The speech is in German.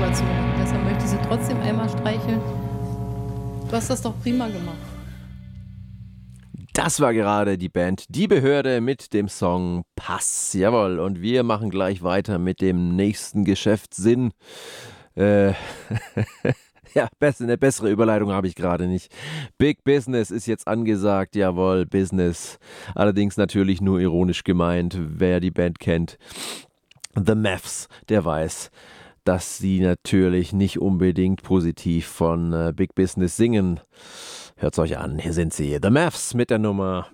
dazu. Und deshalb möchte ich sie trotzdem einmal streicheln. Du hast das doch prima gemacht. Das war gerade die Band Die Behörde mit dem Song Pass. Jawohl, und wir machen gleich weiter mit dem nächsten Geschäftssinn. Ja, eine bessere Überleitung habe ich gerade nicht. Big Business ist jetzt angesagt, jawohl, Business. Allerdings natürlich nur ironisch gemeint. Wer die Band kennt, The Mavs, der weiß, dass sie natürlich nicht unbedingt positiv von Big Business singen. Hört's euch an, hier sind sie, The Mavs mit der Nummer